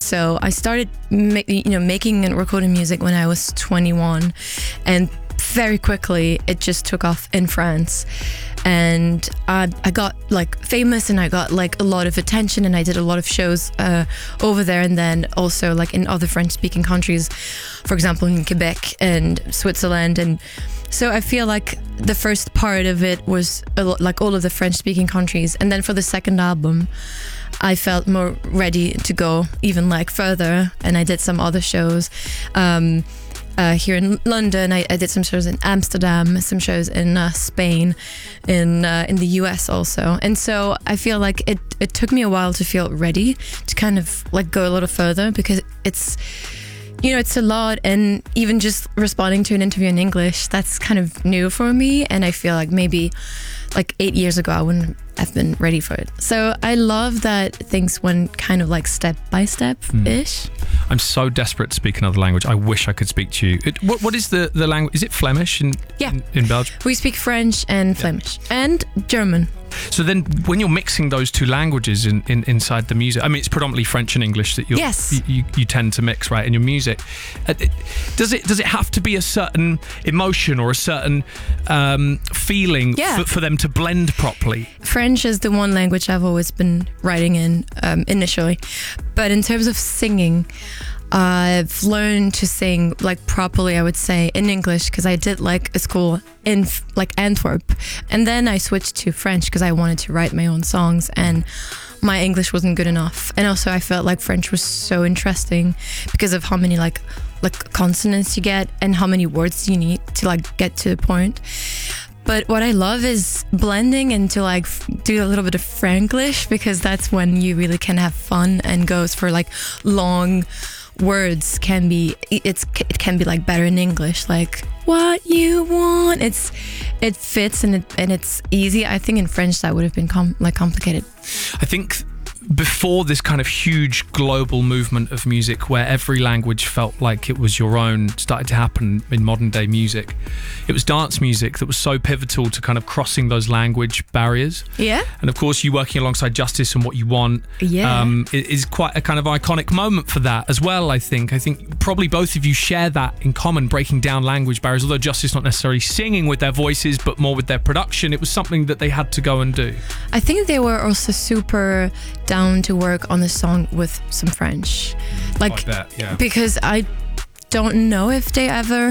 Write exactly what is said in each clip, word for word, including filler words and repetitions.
so I started, ma- you know, making and recording music when I was twenty-one, and very quickly it just took off in France. And I, I got like famous, and I got like a lot of attention, and I did a lot of shows uh, over there, and then also like in other French-speaking countries, for example in Quebec and Switzerland. And so I feel like the first part of it was a lot, like all of the French-speaking countries, and then for the second album I felt more ready to go even like further, and I did some other shows um, Uh, here in London. I, I did some shows in Amsterdam, some shows in uh, Spain, in uh, in the U S also. And so I feel like it, it took me a while to feel ready to kind of like go a little further, because it's, you know, it's a lot. And even just responding to an interview in English, that's kind of new for me. And I feel like maybe like eight years ago I wouldn't have been ready for it. So I love that things went kind of like step by step ish. Mm. I'm so desperate to speak another language. I wish I could speak to you. It, what, what is the, the language? Is it Flemish in, yeah. in, in Belgium? We speak French and Flemish yeah. and German. So then when you're mixing those two languages in, in inside the music, I mean, it's predominantly French and English that you're, yes. you, you, you tend to mix, right, in your music. Does it does it have to be a certain emotion or a certain um, feeling yeah. for, for them to blend properly? French is the one language I've always been writing in um, initially. But in terms of singing, I've learned to sing like properly, I would say, in English, because I did like a school in like Antwerp, and then I switched to French because I wanted to write my own songs, and my English wasn't good enough. And also I felt like French was so interesting because of how many like like consonants you get and how many words you need to like get to the point. But what I love is blending and to like f- do a little bit of Franglish, because that's when you really can have fun and goes for like long words. Can be it's it can be like better in English, like what you want. It's it fits and it and it's easy. I think in French that would have been com- like complicated. I think before this kind of huge global movement of music where every language felt like it was your own started to happen in modern day music, it was dance music that was so pivotal to kind of crossing those language barriers. Yeah. And of course you working alongside Justice and What You Want yeah. um, is quite a kind of iconic moment for that as well, I think. I think probably both of you share that in common, breaking down language barriers, although Justice not necessarily singing with their voices but more with their production. It was something that they had to go and do. I think they were also super down to work on the song with some French, like I bet, yeah. because I don't know if they ever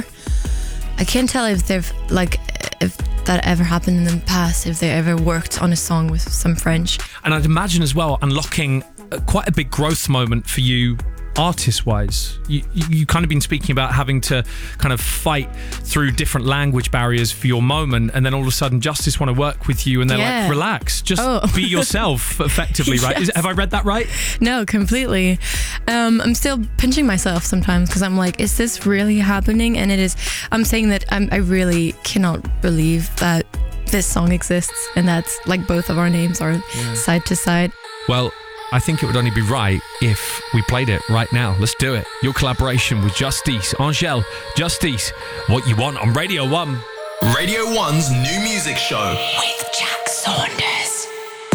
I can't tell if they've like if that ever happened in the past, if they ever worked on a song with some French. And I'd imagine as well unlocking quite a big growth moment for you artist-wise. You, you kind of been speaking about having to kind of fight through different language barriers for your moment, and then all of a sudden Justice want to work with you and they're yeah. like, relax, just oh. be yourself effectively, right? Yes. Is, have I read that right? No, completely. Um, I'm still pinching myself sometimes because I'm like, is this really happening? And it is. I'm saying that I'm, I really cannot believe that this song exists and that's like both of our names are yeah. side to side. Well, I think it would only be right if we played it right now. Let's do it. Your collaboration with Justice, Angèle, Justice, What You Want on Radio one. Radio one's new music show with Jackson.